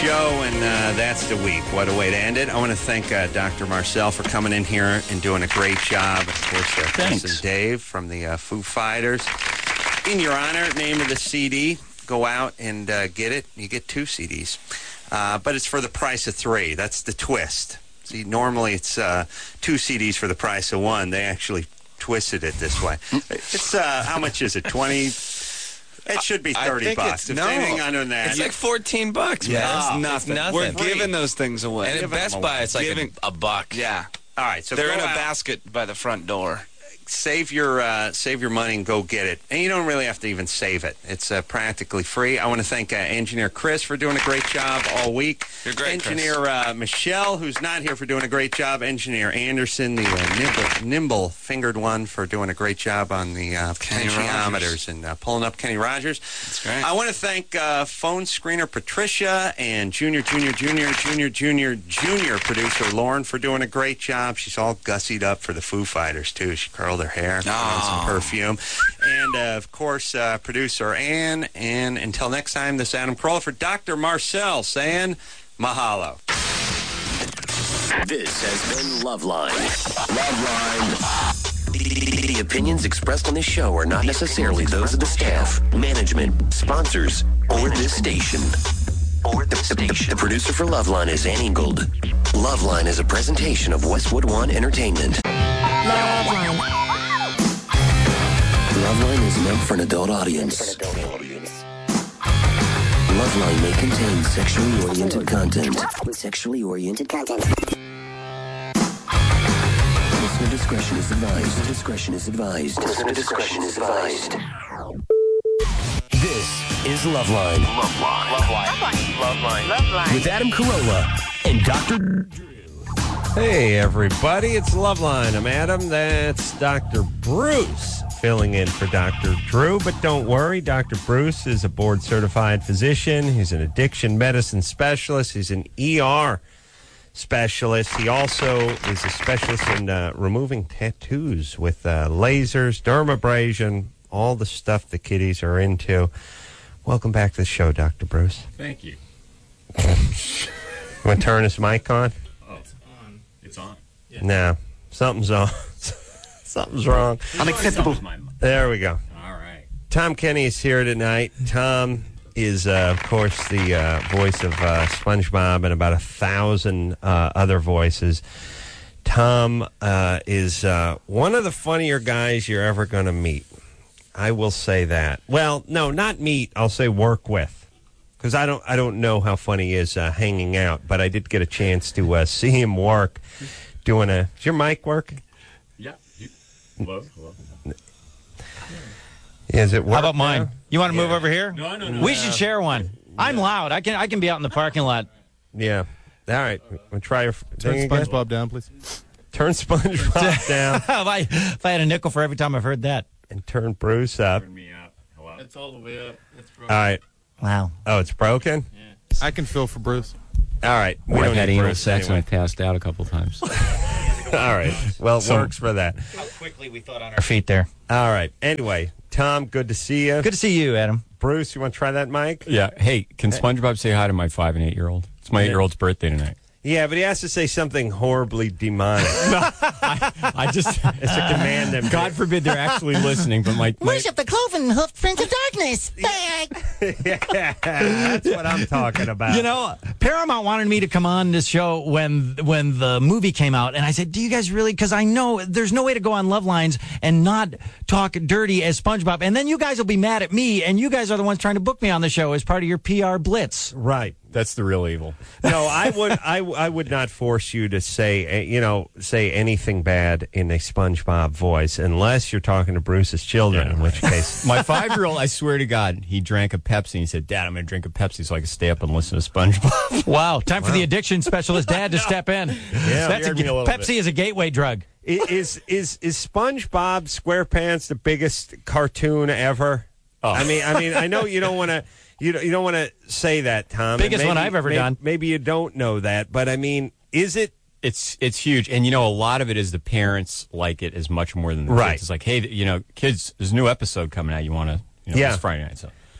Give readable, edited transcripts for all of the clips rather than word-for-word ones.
Joe, and that's the week. What a way to end it. I want to thank Dr. Marcel for coming in here and doing a great job. Of course, Chris and Dave from the Foo Fighters. In your honor, name of the CD. Go out and get it. You get 2 CDs. But it's for the price of 3. That's the twist. See, normally it's 2 CDs for the price of 1. They actually twisted it this way. It's, how much is it, 20? It should be $30. If anything under that, it's like $14, man. Yeah, it's nothing. We're giving those things away. And at Best Buy, it's like a buck. Yeah. All right, so they're in a basket by the front door. Save your money and go get it. And you don't really have to even save it. It's practically free. I want to thank Engineer Chris for doing a great job all week. You're great, Engineer Michelle, who's not here, for doing a great job. Engineer Anderson, the nimble fingered one, for doing a great job on the potentiometers and pulling up Kenny Rogers. That's great. I want to thank phone screener Patricia and junior producer Lauren for doing a great job. She's all gussied up for the Foo Fighters, too. She curled her hair, put on some perfume. And, of course, producer Ann. And until next time, this is Adam Carolla for Dr. Marcel saying mahalo. This has been Loveline. Loveline. The opinions expressed on this show are not necessarily those of the staff, management, sponsors, or this station. The producer for Loveline is Ann Ingold. Loveline is a presentation of Westwood One Entertainment. Loveline. Loveline is meant for an adult audience. Loveline may contain sexually oriented content. Listener discretion is advised. Listener discretion is advised. This is Loveline. Loveline. With Adam Carolla and Dr. Drew. Hey, everybody. It's Loveline. I'm Adam. That's Dr. Bruce filling in for Dr. Drew. But don't worry. Dr. Bruce is a board-certified physician. He's an addiction medicine specialist. He's an ER specialist. He also is a specialist in removing tattoos with lasers, dermabrasion, all the stuff the kiddies are into. Welcome back to the show, Dr. Bruce. Thank you. Want to turn his mic on? Oh, it's on. It's on. Yeah. No, something's on. Something's wrong. Unacceptable. There we go. All right. Tom Kenny is here tonight. Tom is, of course, the voice of SpongeBob and about 1,000 other voices. Tom is one of the funnier guys you're ever going to meet. I will say that. Well, no, not meet. I'll say work with. Because I don't know how funny he is hanging out, but I did get a chance to see him work doing a... Is your mic working? Yeah. Hello? Is it working? How about mine? You want to move over here? No. We should share one. I'm loud. I can be out in the parking lot. Yeah. All right. We'll try your Turn SpongeBob down, please. Turn SpongeBob down. if I had a nickel for every time I've heard that. And turn Bruce up. Turn me up. Hello? It's all the way up. It's All right. Wow. Oh, it's broken? Yeah. I can feel for Bruce. All right. We I've don't had need anal Bruce sex anyway. and I passed out a couple times. All right. Well, it works for that. How quickly we thought on our feet there. All right. Anyway, Tom, good to see you. Good to see you, Adam. Bruce, you want to try that mic? Yeah. Hey, can SpongeBob say hi to my 5 and 8-year-old? It's my 8-year-old's birthday tonight. Yeah, but he has to say something horribly demonic. I just... It's a command them. God forbid they're actually listening, but my Worship the cloven hoofed prince of darkness. Yeah, that's what I'm talking about. You know, Paramount wanted me to come on this show when the movie came out, and I said, do you guys really? Because I know there's no way to go on Love Lines and not talk dirty as SpongeBob, and then you guys will be mad at me, and you guys are the ones trying to book me on the show as part of your PR blitz. Right. That's the real evil. No, I would not force you to say anything bad in a SpongeBob voice unless you're talking to Bruce's children, in which case. My 5-year-old, I swear to God, he drank a Pepsi. And he said, Dad, I'm going to drink a Pepsi so I can stay up and listen to SpongeBob. Wow. Time for the addiction specialist dad to step in. Yeah, Pepsi is a gateway drug. Is SpongeBob SquarePants the biggest cartoon ever? Oh. I mean, I know you don't want to. You don't want to say that, Tom. Biggest one I've ever done. Maybe you don't know that, but I mean, is it? It's huge, and a lot of it is the parents like it as much more than the right. kids. It's like, hey, kids, there's a new episode coming out. You want to? Yeah. It's Friday night, so.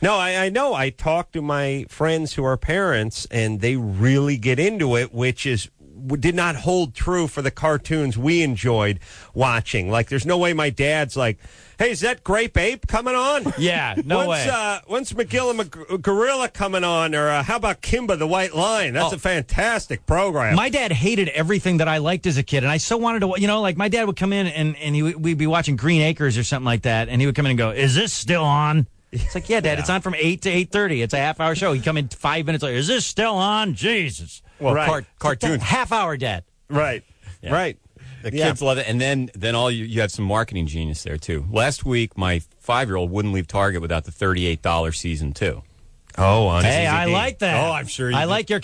No, I know. I talk to my friends who are parents, and they really get into it, which did not hold true for the cartoons we enjoyed watching. Like, there's no way my dad's like, hey, is that Grape Ape coming on? Yeah, no way. When's McGilla Gorilla coming on? Or how about Kimba the White Lion? That's a fantastic program. My dad hated everything that I liked as a kid, and I so wanted to, like my dad would come in and we'd be watching Green Acres or something like that, and he would come in and go, is this still on? It's like, yeah, Dad, it's on from 8 to 8:30. It's a half-hour show. He'd come in 5 minutes later. Is this still on? Jesus. Well, right. Cartoons. Half-hour, Dad. Right. Yeah. Right. The kids love it. And then all you have some marketing genius there, too. Last week, my 5-year-old wouldn't leave Target without the $38 season 2. Oh, on hey, I like that. Oh, I'm sure you I do. like your...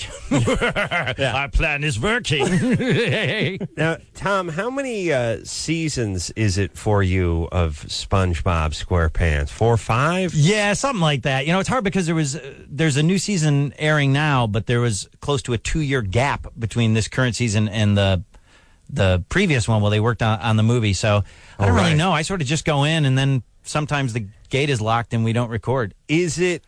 Our plan is working. Now, Tom, how many seasons is it for you of SpongeBob SquarePants? 4 or 5? Yeah, something like that. It's hard because there's a new season airing now, but there was close to a 2-year gap between this current season and the previous one while they worked on the movie. So I don't really know. I sort of just go in, and then sometimes the gate is locked and we don't record. Is it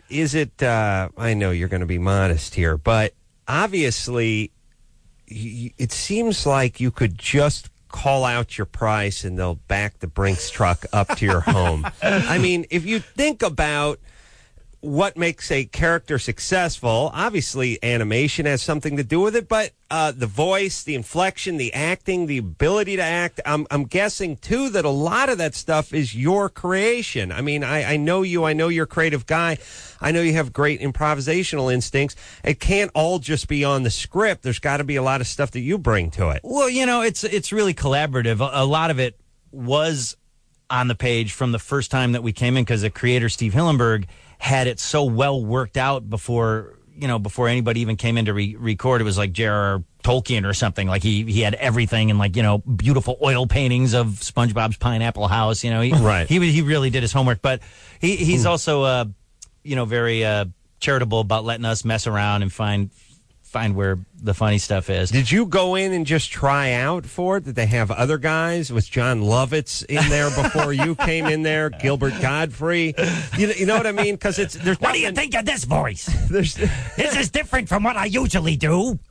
I know you're going to be modest here, but obviously it seems like you could just call out your price and they'll back the Brinks truck up to your home. I mean, if you think about what makes a character successful, obviously animation has something to do with it, but the voice, the inflection, the acting, the ability to act, I'm guessing, too, that a lot of that stuff is your creation. I mean, I know you. I know you're a creative guy. I know you have great improvisational instincts. It can't all just be on the script. There's got to be a lot of stuff that you bring to it. Well, it's really collaborative. A lot of it was on the page from the first time that we came in because the creator, Steve Hillenberg, had it so well worked out before anybody even came in to record. It was like J.R.R. Tolkien or something. Like he had everything and beautiful oil paintings of SpongeBob's Pineapple House. He really did his homework. But he's also very charitable about letting us mess around and find where the funny stuff is. Did you go in and just try out for it? Did they have other guys? Was John Lovitz in there before you came in there? Gilbert Godfrey? You know what I mean? Because what do you think of this voice? This is different from what I usually do.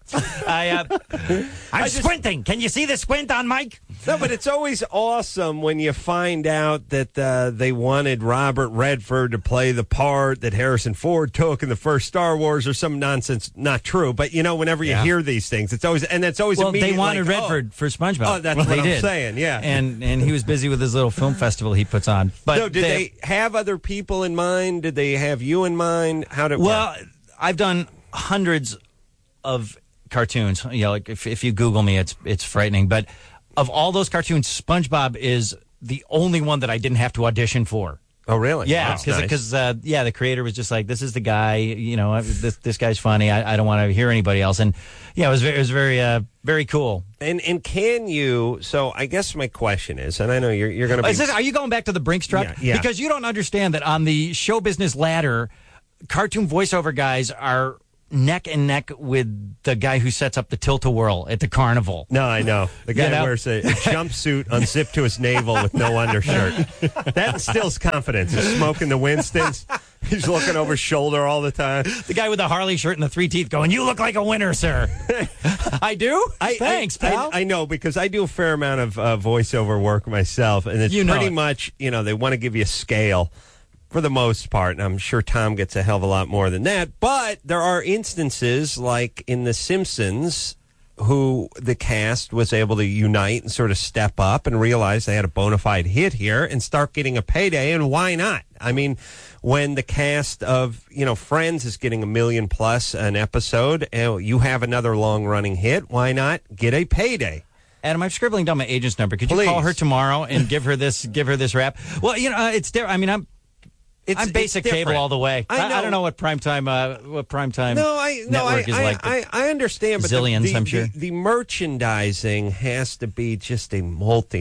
I'm squinting. Can you see the squint on Mike? No, but it's always awesome when you find out that they wanted Robert Redford to play the part that Harrison Ford took in the first Star Wars or some nonsense, not true. But, whenever you hear these things, it's always immediately they wanted Redford for SpongeBob. Oh, that's what I'm saying, yeah. And he was busy with his little film festival he puts on. But no, did they have other people in mind? Did they have you in mind? How did it work? Well, I've done hundreds of cartoons. If you Google me, it's frightening. But of all those cartoons, SpongeBob is the only one that I didn't have to audition for. Oh, really? Yeah, because the creator was just like, this is the guy. This guy's funny. I don't want to hear anybody else. And it was very very cool. And can you? So I guess my question is, and I know you're going to be. Are you going back to the Brinks truck? Yeah. Because you don't understand that on the show business ladder, cartoon voiceover guys are neck and neck with the guy who sets up the tilt-a-whirl at the carnival. No, I know. The guy wears a jumpsuit unzipped to his navel with no undershirt. That instills confidence. He's smoking the Winstons. He's looking over his shoulder all the time. The guy with the Harley shirt and the 3 teeth going, you look like a winner, sir. I do? Thanks, pal. I know, because I do a fair amount of voiceover work myself, and it's pretty much, they want to give you a scale for the most part, and I'm sure Tom gets a hell of a lot more than that. But there are instances, like in The Simpsons, who the cast was able to unite and sort of step up and realize they had a bona fide hit here and start getting a payday, and why not? I mean, when the cast of, Friends is getting $1 million plus an episode, you have another long-running hit, why not get a payday? Adam, I'm scribbling down my agent's number. Could you call her tomorrow and give her this rap? Well, it's there. I mean, I'm basic cable all the way. I don't know what primetime network is like. I understand, but zillions, I'm sure. The merchandising has to be just a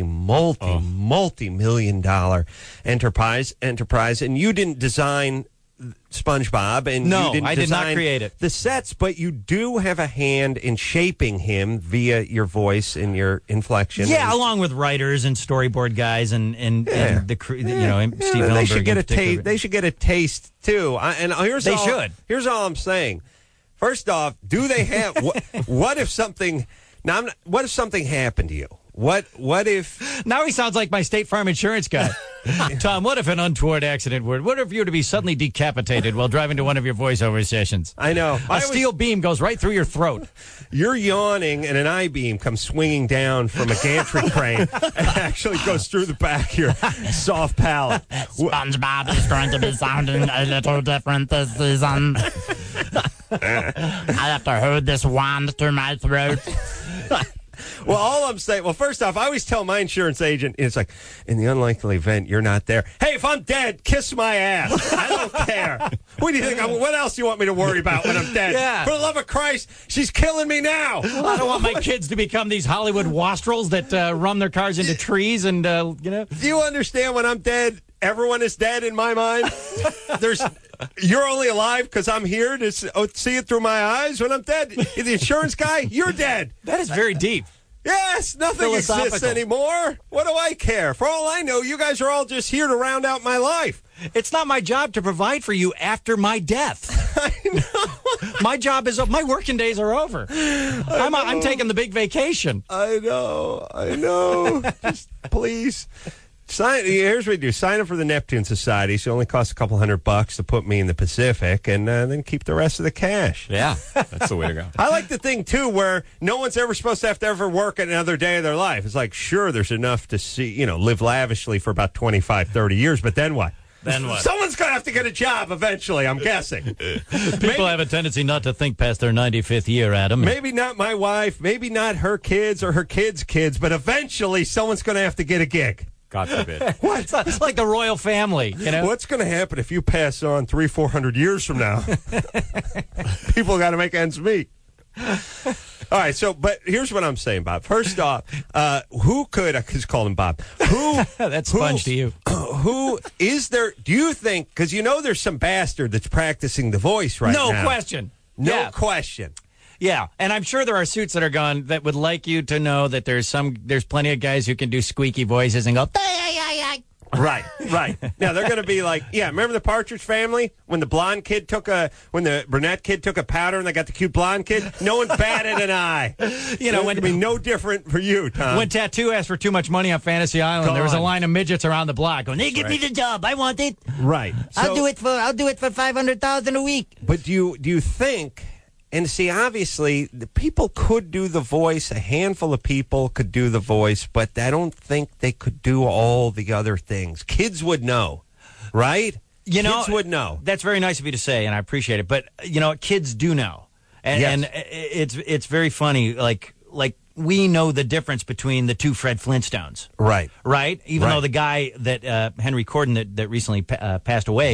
multi-million-dollar enterprise, and you didn't design SpongeBob, and No, you didn't I did not design create it. the sets, but you do have a hand in shaping him via your voice and your inflection. Yeah, and, along with writers and storyboard guys and the Steve Hillenburg. they should get in a particular. taste. They should get a taste too. Here's all I'm saying. First off, do they have what if something? Now, what if something happened to you? What if? Now he sounds like my State Farm insurance guy. Tom, what if an untoward accident were? What if you were to be suddenly decapitated while driving to one of your voiceover sessions? I know. A steel beam goes right through your throat. You're yawning, and an I-beam comes swinging down from a gantry crane and actually goes through the back of your soft palate. SpongeBob is going to be sounding a little different this season. I have to hold this wand to my throat. Well, all I'm saying, first off, I always tell my insurance agent, it's like, in the unlikely event you're not there, hey, if I'm dead, kiss my ass. I don't care. What do you think? What else do you want me to worry about when I'm dead? Yeah. For the love of Christ, she's killing me now. I don't want my kids to become these Hollywood wastrels that run their cars into trees and, Do you understand when I'm dead, everyone is dead in my mind? You're only alive because I'm here to see it through my eyes. When I'm dead, the insurance guy, you're dead. That is very deep. Yes, nothing exists anymore. What do I care? For all I know, you guys are all just here to round out my life. It's not my job to provide for you after my death. I know. My job is my working days are over. I'm taking the big vacation. I know. Just please. Here's what you do. Sign up for the Neptune Society. So it only costs a couple $100 to put me in the Pacific, and then keep the rest of the cash. Yeah, that's the way to go. I like the thing, too, where no one's ever supposed to ever work another day of their life. It's like, sure, there's enough to see, live lavishly for about 25, 30 years, but then what? Then what? Someone's going to have to get a job eventually, I'm guessing. People have a tendency not to think past their 95th year, Adam. Maybe not my wife, maybe not her kids or her kids' kids, but eventually someone's going to have to get a gig. God forbid. What? It's like the royal family, What's going to happen if you pass on 300-400 years from now? People got to make ends meet. All right, but here's what I'm saying, Bob. First off, who could, I just call him Bob, that's Sponge to you. Who is there, do you think, because there's some bastard that's practicing the voice right now. No question. No question. Yeah, and I'm sure there are suits that are gone that would like you to know that there's plenty of guys who can do squeaky voices and go, Right. Now they're going to be like, remember the Partridge Family when the when the brunette kid took a powder and they got the cute blonde kid? No one batted an eye. When be no different for you, Tom. When Tattoo asked for too much money on Fantasy Island, there was a line of midgets around the block going, "They give me the job, I want it." Right. I'll do it for $500,000 a week. But do you think? And see, obviously, the people could do the voice. A handful of people could do the voice, but I don't think they could do all the other things. Kids would know, right? Kids would know. That's very nice of you to say, and I appreciate it. But kids do know, and it's very funny. Like we know the difference between the two Fred Flintstones, right? Even though the guy that Henry Corden that recently passed away,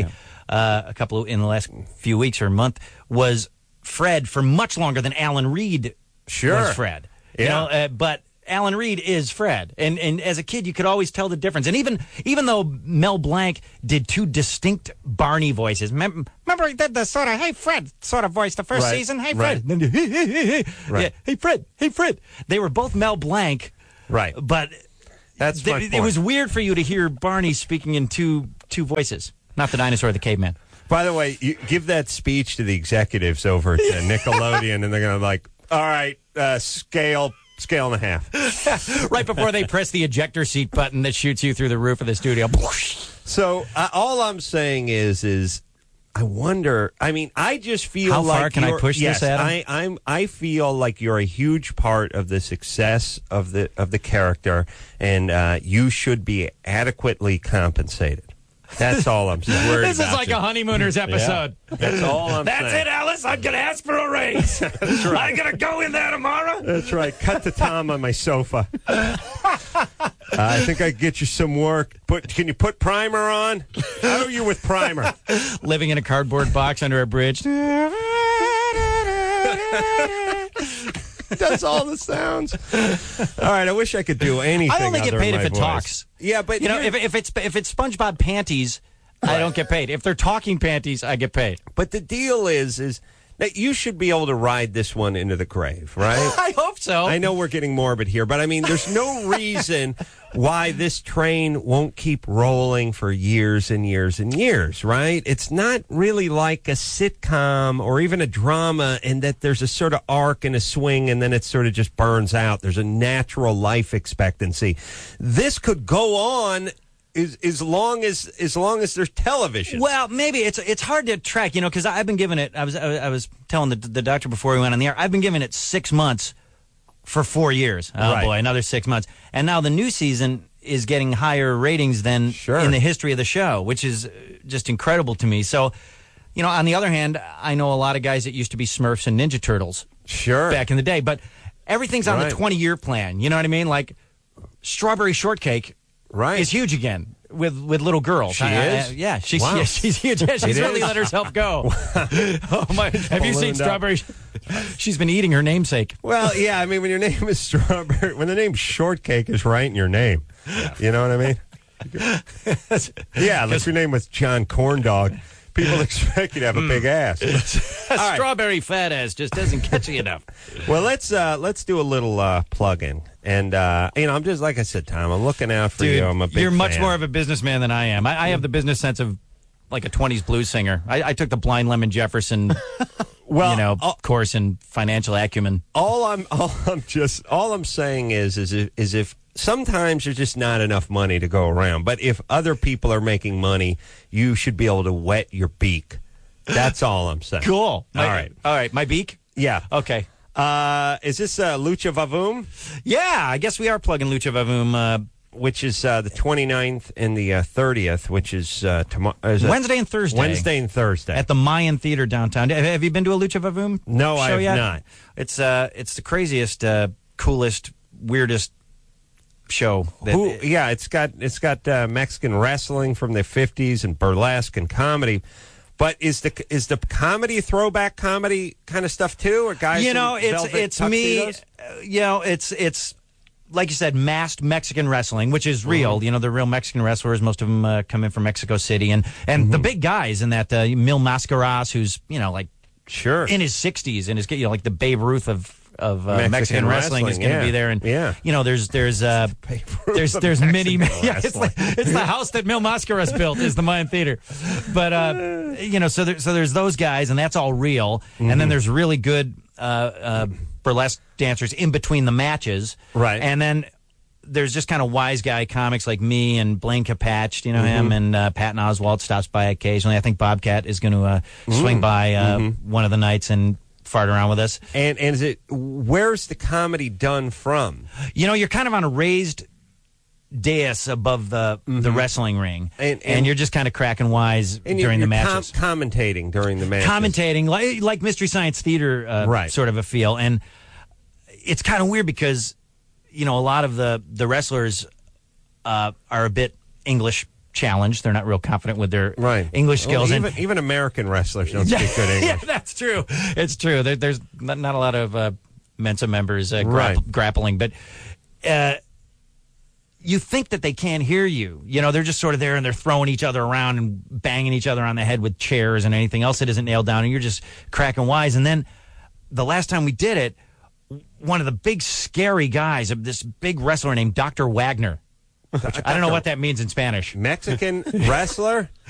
in the last few weeks or month was Fred for much longer than Alan Reed was Fred. But Alan Reed is Fred. And as a kid, you could always tell the difference. And even though Mel Blanc did two distinct Barney voices, remember he did the sort of, hey, Fred sort of voice the first season? Hey, Fred. Right. Yeah, hey, Fred. They were both Mel Blanc. Right. But that's my point. It was weird for you to hear Barney speaking in two voices, not the dinosaur or the caveman. By the way, you give that speech to the executives over at Nickelodeon, and they're going to like, all right, scale and a half. Right before they press the ejector seat button that shoots you through the roof of the studio. So all I'm saying is I wonder. I mean, I just feel how like far can I push this, Adam? I feel like you're a huge part of the success of the character, and you should be adequately compensated. That's all I'm saying. This is like a Honeymooners episode. Yeah. That's all I'm saying. That's it, Alice. I'm going to ask for a raise. That's right. I'm going to go in there tomorrow. That's right. Cut to Tom on my sofa. I think I can get you some work. Can you put primer on? How are you with primer? Living in a cardboard box under a bridge. Does all the sounds. All right, I wish I could do anything. I only get paid if it voice. Talks. Yeah, but if it's SpongeBob panties, I don't get paid. If they're talking panties, I get paid. But the deal is that you should be able to ride this one into the grave, right? I hope so. I know we're getting morbid here, but I mean, there's no reason why this train won't keep rolling for years and years and years, right? It's not really like a sitcom or even a drama in that there's a sort of arc and a swing and then it sort of just burns out. There's a natural life expectancy. This could go on as long as there's television. Well, maybe it's hard to track, because I've been giving it. I was telling the doctor before we went on the air. I've been giving it 6 months for 4 years. Oh boy, another 6 months, and now the new season is getting higher ratings than in the history of the show, which is just incredible to me. So, on the other hand, I know a lot of guys that used to be Smurfs and Ninja Turtles, back in the day, but everything's on the 20-year plan. You know what I mean? Like Strawberry Shortcake. Right. Is huge again with little girls. She is? Yeah, she's Wow. she's huge. Yeah, she's really let herself go. Oh my! Have you seen Strawberry? She's been eating her namesake. Well, yeah. I mean, when your name is Strawberry, when the name Shortcake is right in your name, you know what I mean? Yeah, like your name was John Corndog. People expect you to have a big ass. Strawberry fat ass just doesn't catch you enough. Well, let's do a little plug-in. And, I'm just, like I said, Tom, I'm looking out for you. I'm a big You're much fan. more of a businessman than I am. I have the business sense of like a 20s blues singer. I took the Blind Lemon Jefferson, course in financial acumen. All I'm saying is if sometimes there's just not enough money to go around. But if other people are making money, you should be able to wet your beak. That's all I'm saying. Cool. All right. My beak? Yeah. Okay. Is this Lucha Vavoom? Yeah, I guess we are plugging Lucha Vavoom. Which is the 29th and the 30th, which is tomorrow. Wednesday and Thursday. Wednesday and Thursday. At the Mayan Theater downtown. Have you been to a Lucha Vavoom No, show I have yet? not. It's the craziest, coolest, weirdest show. It's got Mexican wrestling from the 50s and burlesque and comedy. But is the comedy throwback comedy kind of stuff too, or guys? It's me. It's like you said, masked Mexican wrestling, which is real. Mm-hmm. They're real Mexican wrestlers. Most of them come in from Mexico City, and the big guys in that Mil Mascaras, who's in his 60s and is like the Babe Ruth of Mexican wrestling is going to be there, and there's many. It's the house that Mil Mascaras built is the Mayan Theater, but so there's those guys, and that's all real, and then there's really good burlesque dancers in between the matches, right, and then there's just kind of wise guy comics like me and Blaine Capatch, him, and Patton Oswalt stops by occasionally. I think Bobcat is going to swing by one of the nights and fart around with us. And where's the comedy done from? You're kind of on a raised dais above the wrestling ring, and you're just kind of cracking wise during the matches. Commentating during the matches. Commentating, like Mystery Science Theater sort of a feel. And it's kind of weird because, a lot of the wrestlers are a bit English challenged. They're not real confident with their English skills. Well, even American wrestlers don't speak good English. Yeah, that's true. It's true. There's not a lot of Mensa members grappling, but you think that they can't hear you. They're just sort of there and they're throwing each other around and banging each other on the head with chairs and anything else that isn't nailed down, and you're just cracking wise. And then the last time we did it, one of the big scary guys, this big wrestler named Dr. Wagner, I don't know what that means in Spanish. Mexican wrestler?